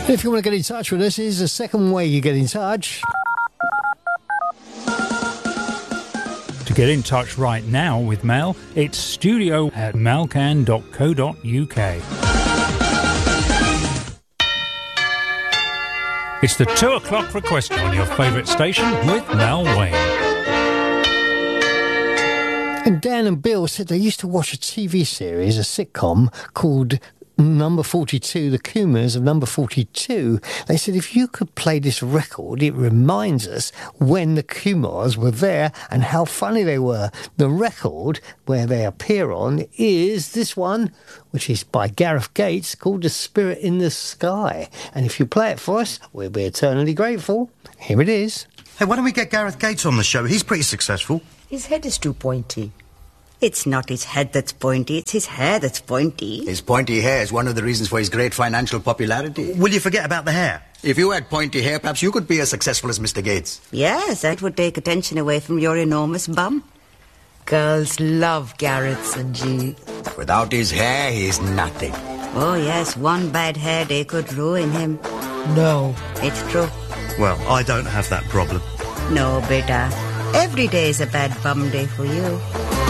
If you want to get in touch with us, here's the second way you get in touch. To get in touch right now with Mel, it's studio@melcan.co.uk. It's the 2 o'clock request on your favourite station with Mel Wayne. And Dan and Bill said they used to watch a TV series, a sitcom called Number 42, the Kumas of Number 42. They said if you could play this record, it reminds us when the Kumars were there and how funny they were. The record where they appear on is this one, which is by Gareth Gates, called The Spirit in the Sky. And if you play it for us, we'll be eternally grateful. Here it is. Hey, why don't we get Gareth Gates on the show? He's pretty successful. His head is too pointy. It's not his head that's pointy, it's his hair that's pointy. His pointy hair is one of the reasons for his great financial popularity. Will you forget about the hair? If you had pointy hair, perhaps you could be as successful as Mr. Gates. Yes, that would take attention away from your enormous bum. Girls love Gareth St. G. Without his hair, he's nothing. Oh, yes, one bad hair day could ruin him. No. It's true. Well, I don't have that problem. No, beta. Every day is a bad bum day for you.